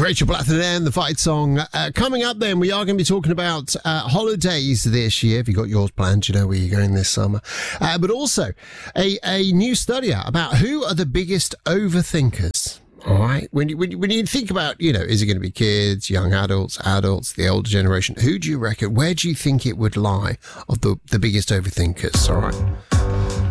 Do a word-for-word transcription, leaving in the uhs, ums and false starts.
Rachel Blackton and the Fight Song. Uh, coming up then, we are going to be talking about uh, holidays this year. If you got yours planned, you know where you're going this summer. Uh, but also a, a new study out about who are the biggest overthinkers. All right. When you, when you, when you think about, you know, is it going to be kids, young adults, adults, the older generation? Who do you reckon? Where do you think it would lie of the, the biggest overthinkers? All right.